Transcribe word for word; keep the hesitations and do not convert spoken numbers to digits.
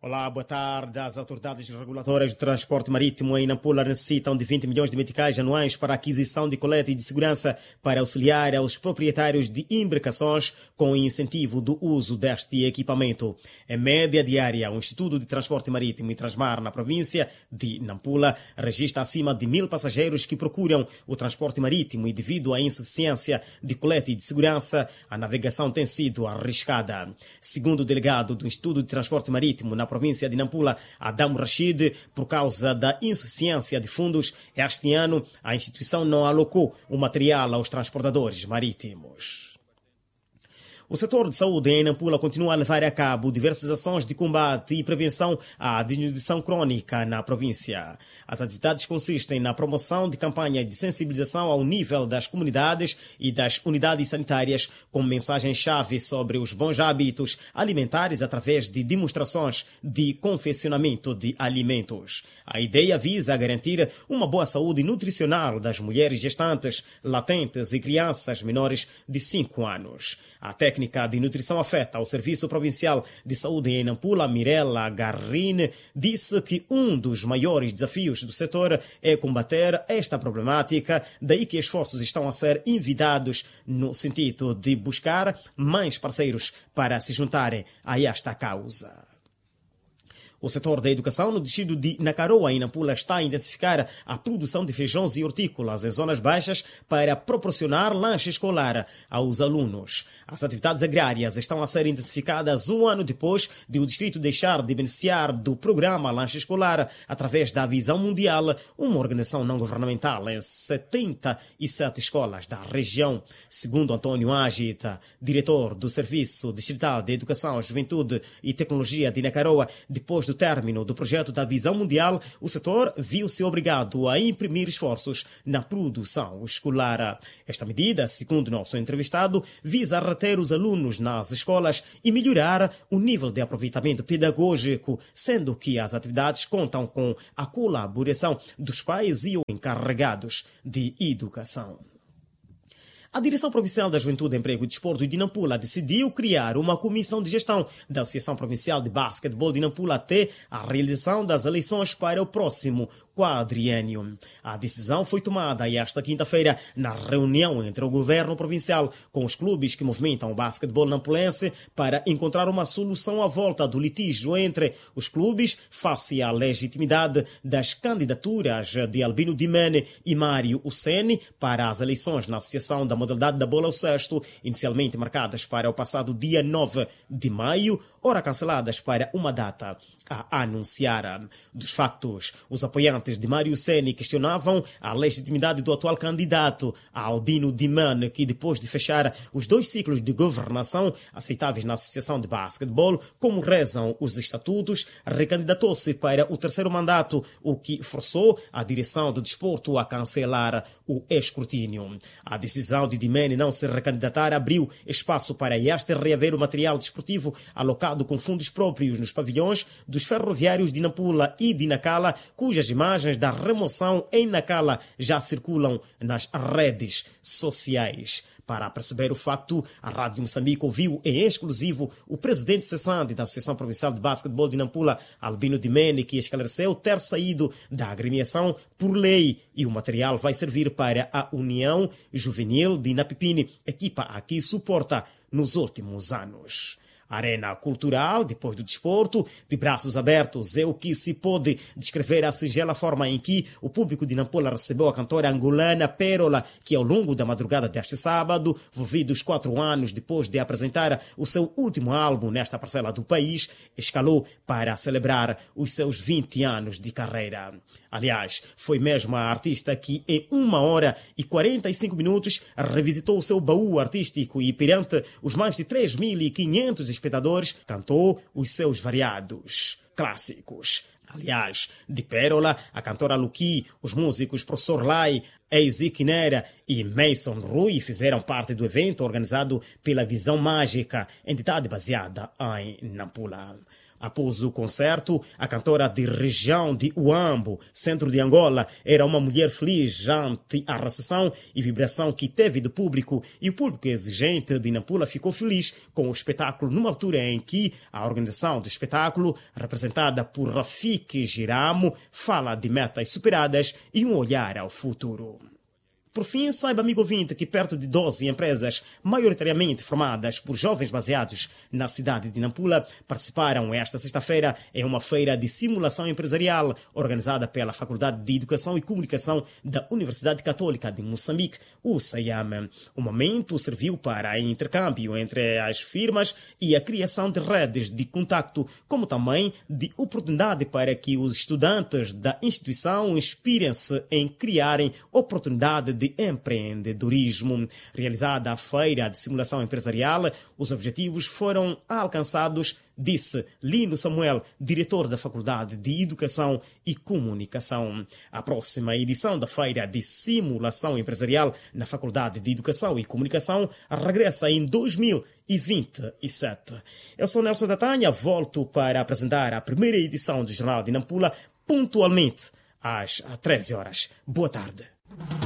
Olá, boa tarde. As autoridades regulatórias do transporte marítimo em Nampula necessitam de vinte milhões de meticais anuais para a aquisição de colete de segurança para auxiliar aos proprietários de embarcações com incentivo do uso deste equipamento. Em média diária, o Instituto de Transporte Marítimo e Transmar na província de Nampula registra acima de mil passageiros que procuram o transporte marítimo e, devido à insuficiência de colete de segurança, a navegação tem sido arriscada. Segundo o delegado do Instituto de Transporte Marítimo na província de Nampula, Adam Rashid, por causa da insuficiência de fundos, este ano a instituição não alocou o material aos transportadores marítimos. O setor de saúde em Nampula continua a levar a cabo diversas ações de combate e prevenção à desnutrição crônica na província. As atividades consistem na promoção de campanhas de sensibilização ao nível das comunidades e das unidades sanitárias, com mensagens-chave sobre os bons hábitos alimentares através de demonstrações de confeccionamento de alimentos. A ideia visa garantir uma boa saúde nutricional das mulheres gestantes, latentes e crianças menores de cinco anos. A técnica de nutrição afeta ao Serviço Provincial de Saúde em Nampula, Mirella Garrin, disse que um dos maiores desafios do setor é combater esta problemática, daí que esforços estão a ser envidados no sentido de buscar mais parceiros para se juntarem a esta causa. O setor da educação no distrito de Nakaroa, em Nampula, está a intensificar a produção de feijões e hortícolas em zonas baixas para proporcionar lanche escolar aos alunos. As atividades agrárias estão a ser intensificadas um ano depois de o distrito deixar de beneficiar do programa Lanche Escolar através da Visão Mundial, uma organização não governamental em setenta e sete escolas da região. Segundo Antônio Agita, diretor do Serviço Distrital de Educação, Juventude e Tecnologia de Nakaroa, depois do término do projeto da Visão Mundial, o setor viu-se obrigado a imprimir esforços na produção escolar. Esta medida, segundo nosso entrevistado, visa reter os alunos nas escolas e melhorar o nível de aproveitamento pedagógico, sendo que as atividades contam com a colaboração dos pais e os encarregados de educação. A Direção Provincial da Juventude, Emprego e Desporto de Nampula decidiu criar uma comissão de gestão da Associação Provincial de Basquetebol de Nampula até a realização das eleições para o próximo quadriênio. A decisão foi tomada esta quinta-feira na reunião entre o governo provincial com os clubes que movimentam o basquetebol nampulense para encontrar uma solução à volta do litígio entre os clubes face à legitimidade das candidaturas de Albino Dimene e Mário Uceni para as eleições na Associação da modalidade da bola ao cesto, inicialmente marcadas para o passado dia nove de maio, ora canceladas para uma data a anunciar. Dos factos, os apoiantes de Mário Seni questionavam a legitimidade do atual candidato, Albino Dimane, que depois de fechar os dois ciclos de governação aceitáveis na Associação de Basquetebol, como rezam os estatutos, recandidatou-se para o terceiro mandato, o que forçou a direção do desporto a cancelar o escrutínio. A decisão de Dimene não se recandidatar abriu espaço para este reaver o material desportivo alocado com fundos próprios nos pavilhões dos ferroviários de Nampula e de Nacala, cujas imagens da remoção em Nacala já circulam nas redes sociais. Para perceber o facto, a Rádio Moçambique ouviu em exclusivo o presidente cessante da Associação Provincial de Basquetebol de Nampula, Albino Dimene, que esclareceu ter saído da agremiação por lei e o material vai servir para a União Juvenil de Napipini, equipa a que suporta nos últimos anos. A arena cultural, depois do desporto, de braços abertos, é o que se pode descrever a singela forma em que o público de Nampula recebeu a cantora angolana Pérola, que ao longo da madrugada deste sábado, vividos quatro anos depois de apresentar o seu último álbum nesta parcela do país, escalou para celebrar os seus vinte anos de carreira. Aliás, foi mesmo a artista que em uma hora e quarenta e cinco minutos revisitou o seu baú artístico e perante os mais de três mil e quinhentos espectadores cantou os seus variados clássicos. Aliás, de Pérola, a cantora Luqui, os músicos Professor Lai, Ezik Nera e Mason Rui fizeram parte do evento organizado pela Visão Mágica, entidade baseada em Nampula. Após o concerto, a cantora de região de Uambo, centro de Angola, era uma mulher feliz ante a recepção e vibração que teve do público, e o público exigente de Nampula ficou feliz com o espetáculo numa altura em que a organização do espetáculo, representada por Rafik Giramo, fala de metas superadas e um olhar ao futuro. Por fim, saiba, amigo ouvinte, que perto de doze empresas, maioritariamente formadas por jovens baseados na cidade de Nampula, participaram esta sexta-feira em uma feira de simulação empresarial organizada pela Faculdade de Educação e Comunicação da Universidade Católica de Moçambique, o U S A I A M. O momento serviu para intercâmbio entre as firmas e a criação de redes de contacto, como também de oportunidade para que os estudantes da instituição inspirem-se em criarem oportunidade de empreendedorismo. Realizada a feira de simulação empresarial, os objetivos foram alcançados, disse Lino Samuel, diretor da Faculdade de Educação e Comunicação. A próxima edição da feira de simulação empresarial na Faculdade de Educação e Comunicação regressa em dois mil e vinte e sete. Eu sou Nelson Tatanha, volto para apresentar a primeira edição do Jornal de Nampula, pontualmente às treze horas. Boa tarde.